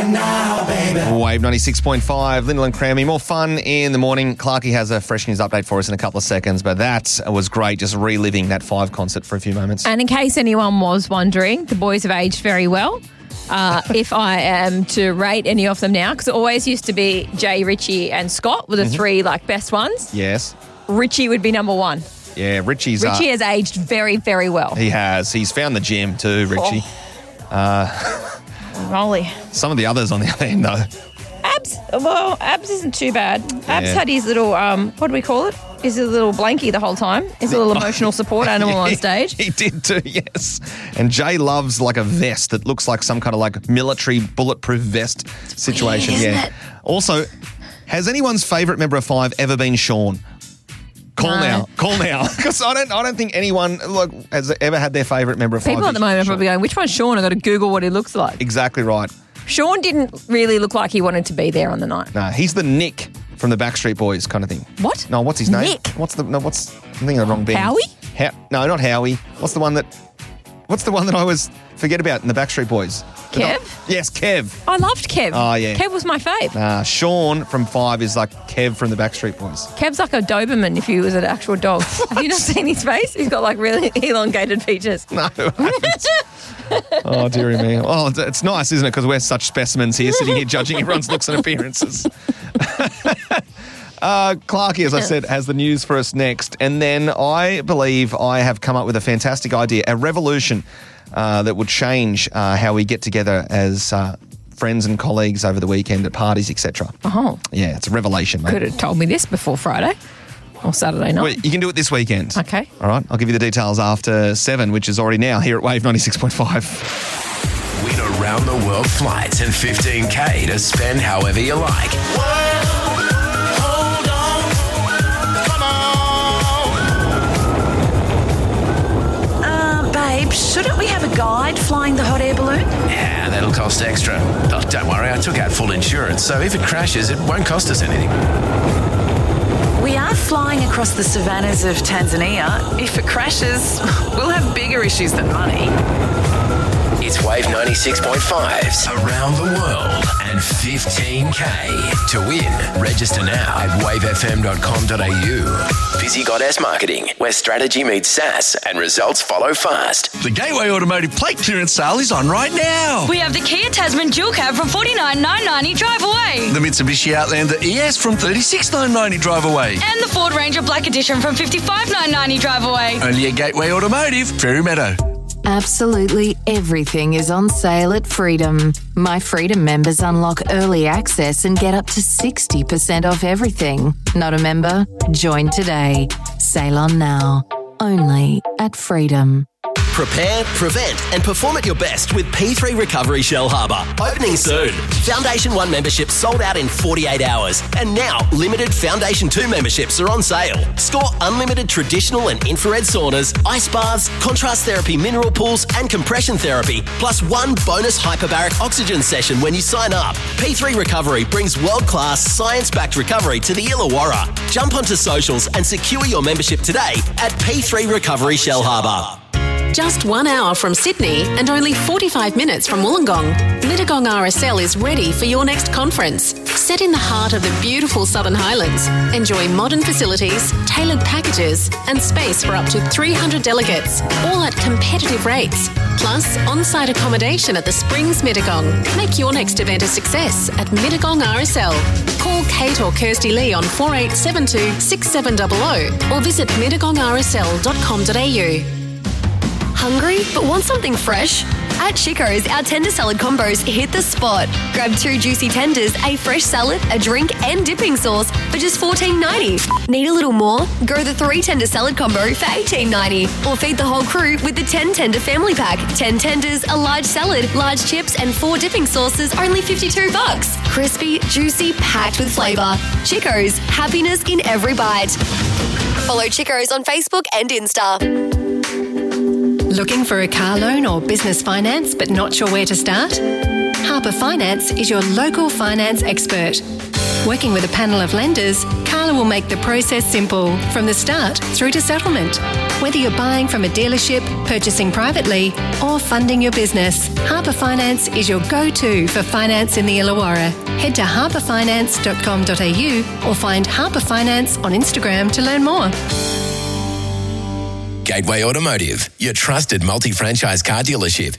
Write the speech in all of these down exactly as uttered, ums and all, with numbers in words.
right now, baby. Wave ninety-six point five, Lyndall and Crammy. More fun in the morning. Clarkie has a fresh news update for us in a couple of seconds, but that was great, just reliving that Five concert for a few moments. And in case anyone was wondering, the boys have aged very well. Uh, if I am to rate any of them now, because it always used to be Jay, Richie and Scott were the mm-hmm. three like best ones. Yes. Richie would be number one. Yeah, Richie's... Richie uh, has aged very, very well. He has. He's found the gym too, Richie. Oh. Uh, Rolly. Some of the others on the other end, though. Abs, well, Abs isn't too bad. Abs Yeah. had his little, um, what do we call it? His little blankie the whole time. His little emotional support animal on stage. He did too, yes. And Jay loves like a vest that looks like some kind of like military bulletproof vest situation. Weird, isn't yeah. it? Also, has anyone's favourite member of Five ever been Sean? Call No. now. Call now. Because I don't I don't think anyone like, has ever had their favourite member of Five. People at the be moment are Sean. probably going, which one's Sean? I've got to Google what he looks like. Exactly right. Sean didn't really look like he wanted to be there on the night. No, he's the Nick from the Backstreet Boys kind of thing. What? No, what's his name? Nick? What's the, no, what's, I'm thinking of the wrong band. Howie? How, no, not Howie. What's the one that, what's the one that I always forget about in the Backstreet Boys? They're Kev? not- yes, Kev. I loved Kev. Oh, yeah. Kev was my fave. Uh, Sean from Five is like Kev from the Backstreet Boys. Kev's like a Doberman if he was an actual dog. Have you not seen his face? He's got like really elongated features. No, I haven't. Oh, dearie me. Oh, it's- it's nice, isn't it? Because we're such specimens here sitting here judging everyone's looks and appearances. Uh, Clarkie, as I said, has the news for us next. And then I believe I have come up with a fantastic idea, a revolution uh, that would change uh, how we get together as uh, friends and colleagues over the weekend at parties, et cetera. Oh. Yeah, it's a revelation, mate. Could have told me this before Friday or Saturday night. Well, you can do it this weekend. Okay. All right, I'll give you the details after seven, which is already now here at Wave ninety-six point five. Win around the world flights and fifteen K to spend however you like. Hold on. Come on. Uh, babe, shouldn't we have a guide flying the hot air balloon? Yeah, that'll cost extra. Oh, don't worry, I took out full insurance, so if it crashes, it won't cost us anything. We are flying across the savannas of Tanzania. If it crashes, we'll have bigger issues than money. It's Wave ninety-six point five's Around the World and fifteen K. To win, register now at wave f m dot com dot a u. Busy Goddess Marketing, where strategy meets sass and results follow fast. The Gateway Automotive plate clearance sale is on right now. We have the Kia Tasman dual cab from forty-nine thousand nine hundred ninety drive away. The Mitsubishi Outlander E S from thirty-six thousand nine hundred ninety drive away. And the Ford Ranger Black Edition from fifty-five thousand nine hundred ninety drive away. Only at Gateway Automotive, Fairy Meadow. Absolutely everything is on sale at Freedom. My Freedom members unlock early access and get up to sixty percent off everything. Not a member? Join today. Sale on now. Only at Freedom. Prepare, prevent and perform at your best with P three Recovery Shell Harbour. Opening soon. Foundation one memberships sold out in forty-eight hours. And now, limited Foundation two memberships are on sale. Score unlimited traditional and infrared saunas, ice baths, contrast therapy mineral pools and compression therapy, plus one bonus hyperbaric oxygen session when you sign up. P three Recovery brings world-class science-backed recovery to the Illawarra. Jump onto socials and secure your membership today at P three Recovery Shell Harbour. Just one hour from Sydney and only forty-five minutes from Wollongong, Mittagong R S L is ready for your next conference. Set in the heart of the beautiful Southern Highlands, enjoy modern facilities, tailored packages and space for up to three hundred delegates, all at competitive rates. Plus, on-site accommodation at the Springs Mittagong. Make your next event a success at Mittagong R S L. Call Kate or Kirsty Lee on four eight seven two, six seven zero zero or visit mittagong r s l dot com dot a u. Hungry but want something fresh? At Chico's, our tender salad combos hit the spot. Grab two juicy tenders, a fresh salad, a drink and dipping sauce for just fourteen ninety. Need a little more? Go the three tender salad combo for eighteen ninety. Or feed the whole crew with the ten tender family pack. ten tenders, a large salad, large chips and four dipping sauces, only fifty-two bucks. Crispy, juicy, packed with flavour. Chico's, happiness in every bite. Follow Chico's on Facebook and Insta. Looking for a car loan or business finance but not sure where to start? Harper Finance is your local finance expert. Working with a panel of lenders, Carla will make the process simple from the start through to settlement. Whether you're buying from a dealership, purchasing privately, or funding your business, Harper Finance is your go-to for finance in the Illawarra. Head to harper finance dot com dot a u or find Harper Finance on Instagram to learn more. Gateway Automotive, your trusted multi-franchise car dealership.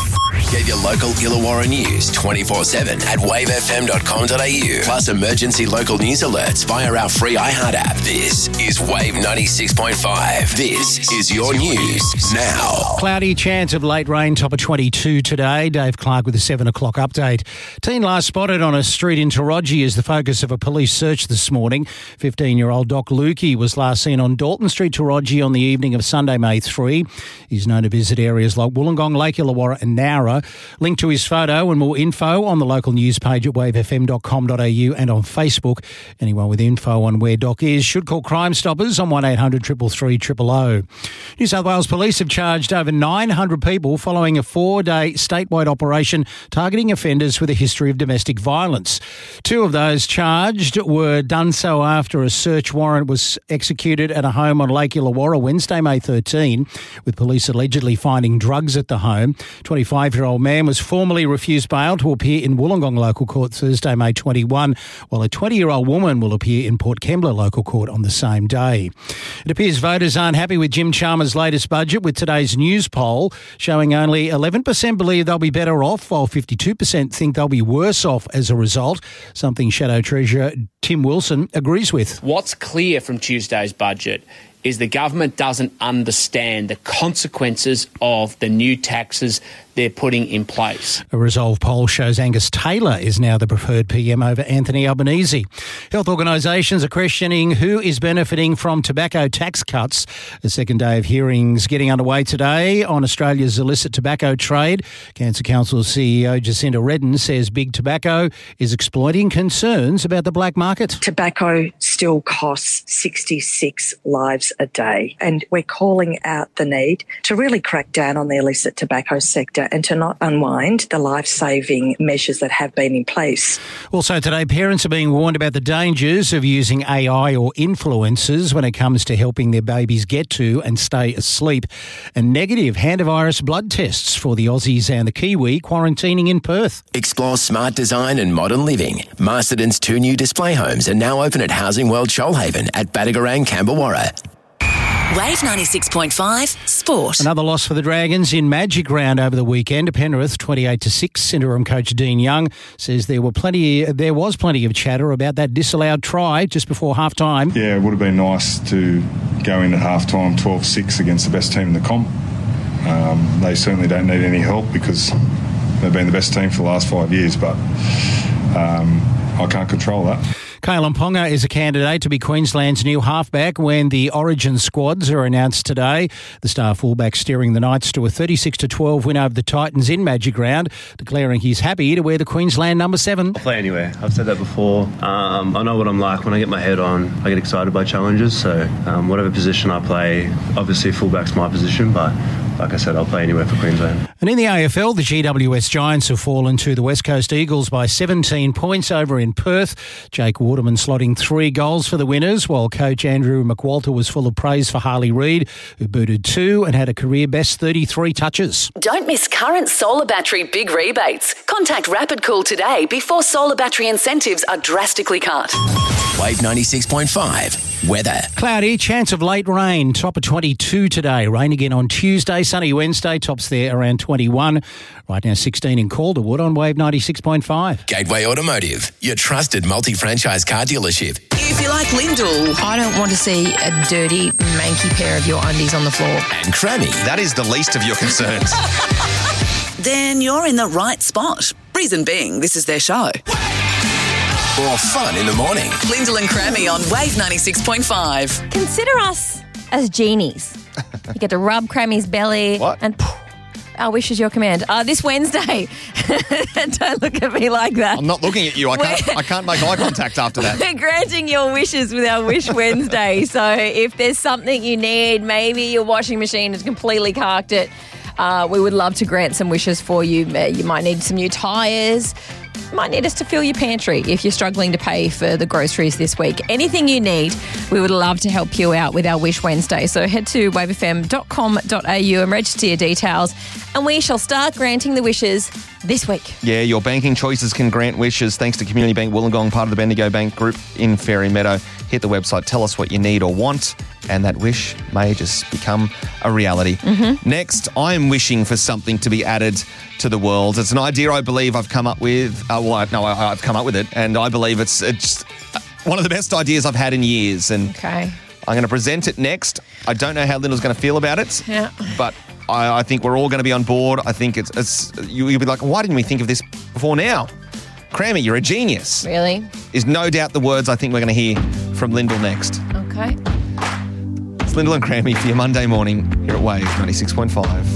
Get your local Illawarra news twenty-four seven at wave f m dot com dot a u. Plus emergency local news alerts via our free iHeart app. This is Wave ninety-six point five. This is your news now. Cloudy, chance of late rain, top of twenty-two today. Dave Clark with a seven o'clock update. Teen last spotted on a street in Taronji is the focus of a police search this morning. fifteen-year-old Doc Lukey was last seen on Dalton Street, Taronji on the evening of Sunday, May third. He's known to visit areas like Wollongong, Lake Illawarra and Nowra. Link to his photo and more info on the local news page at wave f m dot com dot a u and on Facebook. Anyone with info on where Doc is should call Crime Stoppers on one eight hundred three three three zero zero. New South Wales Police have charged over nine hundred people following a four-day statewide operation targeting offenders with a history of domestic violence. Two of those charged were done so after a search warrant was executed at a home on Lake Illawarra Wednesday, May thirteenth, with police allegedly finding drugs at the home. twenty-five-year-old man was formally refused bail to appear in Wollongong Local Court Thursday, May twenty-first, while a twenty-year-old woman will appear in Port Kembla Local Court on the same day. It appears voters aren't happy with Jim Chalmers' latest budget, with today's news poll showing only eleven percent believe they'll be better off, while fifty-two percent think they'll be worse off as a result, something Shadow Treasurer Tim Wilson agrees with. What's clear from Tuesday's budget is the government doesn't understand the consequences of the new taxes they're putting in place. A Resolve poll shows Angus Taylor is now the preferred P M over Anthony Albanese. Health organisations are questioning who is benefiting from tobacco tax cuts. The second day of hearings getting underway today on Australia's illicit tobacco trade. Cancer Council C E O Jacinda Redden says big tobacco is exploiting concerns about the black market. Tobacco still costs sixty-six lives a day, and we're calling out the need to really crack down on the illicit tobacco sector and to not unwind the life-saving measures that have been in place. Also today, parents are being warned about the dangers of using A I or influencers when it comes to helping their babies get to and stay asleep. And negative hantavirus blood tests for the Aussies and the Kiwi quarantining in Perth. Explore smart design and modern living. Masterton's two new display homes are now open at Housing World Shoalhaven at Badagarang, Camberwarra. Wave ninety-six point five Sport. Another loss for the Dragons in Magic Round over the weekend. Penrith twenty-eight to six. Interim coach Dean Young says there were plenty. There was plenty of chatter about that disallowed try just before half time. Yeah, it would have been nice to go in at half time twelve six against the best team in the comp. Um, they certainly don't need any help because they've been the best team for the last five years, but um, I can't control that. Kalen Ponga is a candidate to be Queensland's new halfback when the Origin squads are announced today. The star fullback steering the Knights to a thirty-six to twelve win over the Titans in Magic Round, declaring he's happy to wear the Queensland number seven. I'll play anywhere. I've said that before. Um, I know what I'm like. When I get my head on, I get excited by challenges. So um, whatever position I play, obviously fullback's my position, but like I said, I'll play anywhere for Queensland. And in the A F L, the G W S Giants have fallen to the West Coast Eagles by seventeen points over in Perth. Jake Waterman slotting three goals for the winners, while coach Andrew McWalter was full of praise for Harley Reid, who booted two and had a career-best thirty-three touches. Don't miss current solar battery big rebates. Contact Rapid Cool today before solar battery incentives are drastically cut. Wave ninety-six point five. Weather. Cloudy, chance of late rain, top of twenty-two today. Rain again on Tuesday, sunny Wednesday, tops there around twenty-one. Right now sixteen in Calderwood on Wave ninety-six point five. Gateway Automotive, your trusted multi-franchise car dealership. If you like Lyndall. I don't want to see a dirty, manky pair of your undies on the floor. And Crammy. That is the least of your concerns. Then you're in the right spot. Reason being, this is their show. More fun in the morning. Lyndall and Crammy on Wave ninety-six point five. Consider us as genies. You get to rub Crammy's belly what? and poof, our wish is your command. Uh, this Wednesday, don't look at me like that. I'm not looking at you. I can't, I can't make eye contact after that. We're granting your wishes with our Wish Wednesday. So if there's something you need, maybe your washing machine has completely carked it, uh, we would love to grant some wishes for you. You might need some new tyres. might need us to fill your pantry if you're struggling to pay for the groceries this week. Anything you need, we would love to help you out with our Wish Wednesday. So head to wave f m dot com dot a u and register your details, and we shall start granting the wishes this week. Yeah, your banking choices can grant wishes thanks to Community Bank Wollongong, part of the Bendigo Bank Group in Fairy Meadow. Hit the website, tell us what you need or want, and that wish may just become a reality. Mm-hmm. Next, I'm wishing for something to be added to the world. It's an idea I believe I've come up with. Uh, well, I, no, I, I've come up with it, and I believe it's it's one of the best ideas I've had in years. And Okay. I'm going to present it next. I don't know how Lyndall's going to feel about it, Yeah. but I, I think we're all going to be on board. I think it's, it's you, you'll be like, why didn't we think of this before now? Crammy, you're a genius. Really? Is no doubt the words I think we're going to hear from Lyndall next. Okay. It's Lyndall and Crammy for your Monday morning here at Wave ninety-six point five.